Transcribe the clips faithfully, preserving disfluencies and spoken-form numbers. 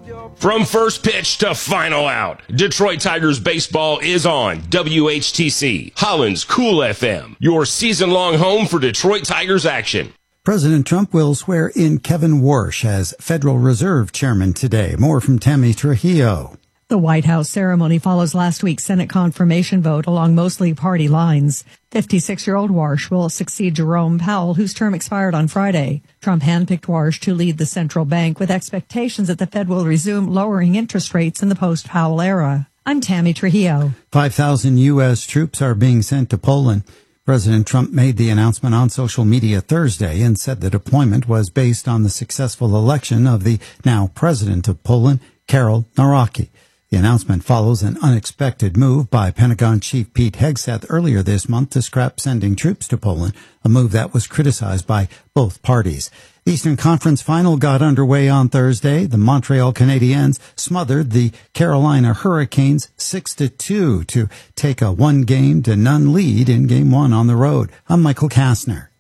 From first pitch to final out, Detroit Tigers baseball is on W H T C, Holland's Cool F M, your season-long home for Detroit Tigers action. President Trump will swear in Kevin Warsh as Federal Reserve Chairman today. More from Tammy Trujillo. The White House ceremony follows last week's Senate confirmation vote along mostly party lines. fifty-six-year-old Warsh will succeed Jerome Powell, whose term expired on Friday. Trump handpicked Warsh to lead the central bank with expectations that the Fed will resume lowering interest rates in the post-Powell era. I'm Tammy Trujillo. five thousand U S troops are being sent to Poland. President Trump made the announcement on social media Thursday and said the deployment was based on the successful election of the now president of Poland, Karol Nawrocki. The announcement follows an unexpected move by Pentagon Chief Pete Hegseth earlier this month to scrap sending troops to Poland, a move that was criticized by both parties. The Eastern Conference Final got underway on Thursday. The Montreal Canadiens smothered the Carolina Hurricanes six to two to take a one-game to none lead in Game one on the road. I'm Michael Kastner.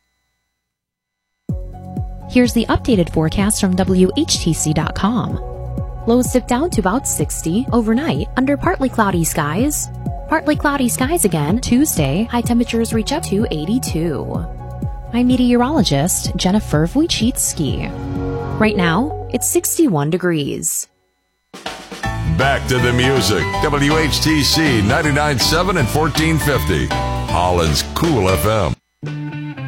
Here's the updated forecast from W H T C dot com. Lows dip down to about sixty overnight under partly cloudy skies. Partly cloudy skies again Tuesday. High temperatures reach up to eighty-two. I'm meteorologist Jennifer Wojcicki. Right now, it's sixty-one degrees. Back to the music. W H T C ninety-nine point seven and fourteen fifty. Holland's Cool F M.